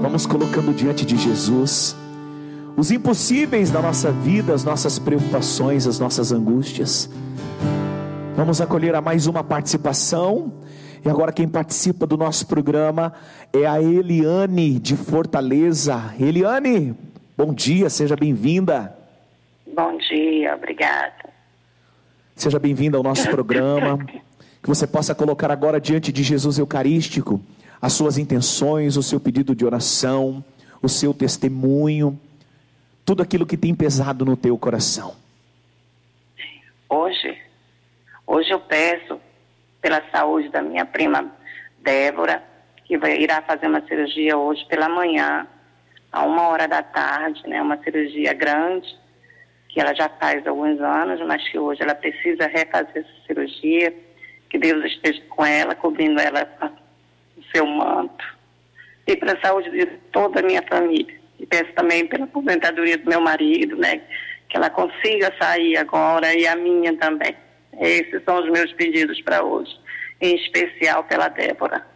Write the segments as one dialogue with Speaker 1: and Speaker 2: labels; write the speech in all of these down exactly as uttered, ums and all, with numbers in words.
Speaker 1: Vamos colocando diante de Jesus os impossíveis da nossa vida, as nossas preocupações, as nossas angústias. Vamos acolher a mais uma participação. E agora quem participa do nosso programa é a Eliane de Fortaleza. Eliane, bom dia, seja bem-vinda.
Speaker 2: Bom dia, obrigada.
Speaker 1: Seja bem-vinda ao nosso programa. Que você possa colocar agora diante de Jesus Eucarístico as suas intenções, o seu pedido de oração, o seu testemunho, tudo aquilo que tem pesado no teu coração.
Speaker 2: Hoje, hoje eu peço pela saúde da minha prima Débora, que vai, irá fazer uma cirurgia hoje pela manhã, a uma hora da tarde, né? Uma cirurgia grande, que ela já faz há alguns anos, mas que hoje ela precisa refazer essa cirurgia. Que Deus esteja com ela, cobrindo ela com o seu manto. E pela saúde de toda a minha família. E peço também pela aposentadoria do meu marido, né? Que ela consiga sair agora, e a minha também. Esses são os meus pedidos para hoje, em especial pela Débora.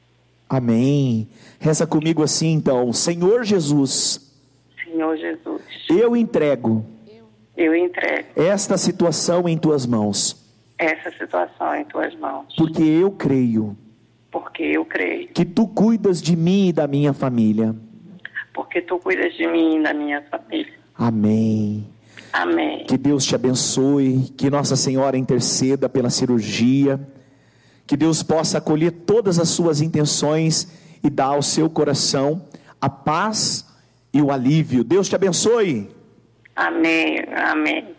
Speaker 1: Amém. Reza comigo assim então: Senhor Jesus,
Speaker 2: Senhor Jesus,
Speaker 1: eu entrego,
Speaker 2: eu entrego
Speaker 1: esta situação em tuas mãos,
Speaker 2: essa situação em tuas mãos,
Speaker 1: porque eu creio,
Speaker 2: porque eu creio,
Speaker 1: que tu cuidas de mim e da minha família.
Speaker 2: porque tu cuidas de mim e da minha família.
Speaker 1: Amém.
Speaker 2: Amém.
Speaker 1: Que Deus te abençoe, que Nossa Senhora interceda pela cirurgia, que Deus possa acolher todas as suas intenções e dar ao seu coração a paz e o alívio. Deus te abençoe.
Speaker 2: Amém, amém.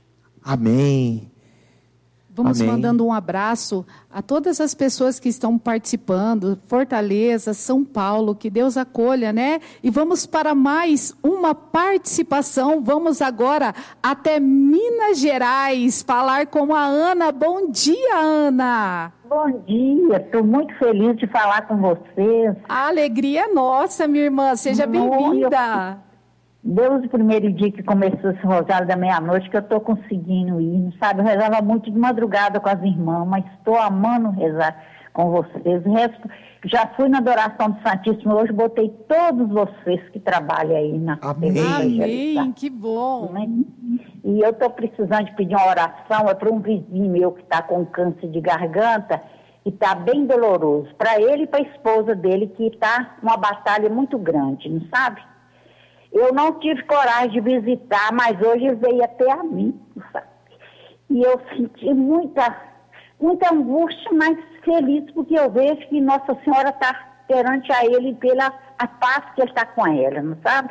Speaker 1: Amém.
Speaker 3: Vamos
Speaker 1: Amém.
Speaker 3: mandando um abraço a todas as pessoas que estão participando, Fortaleza, São Paulo, que Deus acolha, né? E vamos para mais uma participação, vamos agora até Minas Gerais, falar com a Ana. Bom dia, Ana!
Speaker 4: Bom dia, estou muito feliz de falar com vocês.
Speaker 3: A alegria é nossa, minha irmã, seja bem-vinda!
Speaker 4: Desde o primeiro dia que começou esse rosário da meia-noite que eu estou conseguindo ir, sabe? Eu rezava muito de madrugada com as irmãs, mas estou amando rezar com vocês. O resto, já fui na adoração do Santíssimo, hoje botei todos vocês que trabalham aí na
Speaker 1: Amém.
Speaker 4: T V
Speaker 3: Amém, que bom!
Speaker 4: E eu estou precisando de pedir uma oração, é para um vizinho meu que está com câncer de garganta e está bem doloroso. Para ele e para a esposa dele, que está uma batalha muito grande, não sabe? Eu não tive coragem de visitar, mas hoje veio até a mim, sabe? E eu senti muita, muita angústia, mas feliz, porque eu vejo que Nossa Senhora está perante a ele pela a paz que ele está com ela, não sabe?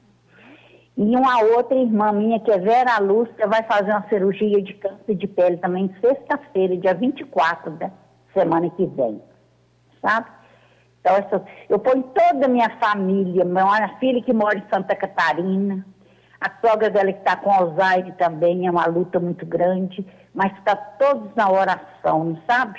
Speaker 4: E uma outra irmã minha, que é Vera Lúcia, vai fazer uma cirurgia de câncer de pele também sexta-feira, dia vinte e quatro da semana que vem, sabe? Então, essa, eu ponho toda a minha família, minha filha que mora em Santa Catarina, a sogra dela que está com Alzheimer também, é uma luta muito grande, mas está todos na oração, não sabe?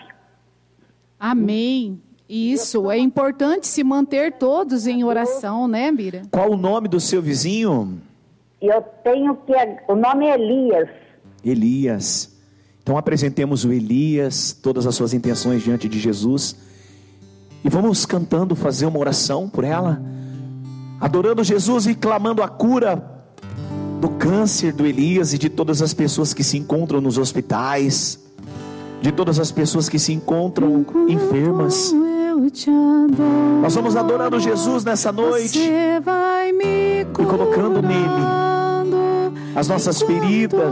Speaker 3: Amém. Isso, é importante se manter todos em oração, né, Mira?
Speaker 1: Qual o nome do seu vizinho?
Speaker 4: Eu tenho que... O nome é Elias.
Speaker 1: Elias. Então apresentemos o Elias, todas as suas intenções diante de Jesus. E vamos cantando, fazer uma oração por ela, adorando Jesus e clamando a cura do câncer do Elias e de todas as pessoas que se encontram nos hospitais, de todas as pessoas que se encontram enfermas. Nós vamos adorando Jesus nessa noite e colocando nele as nossas feridas,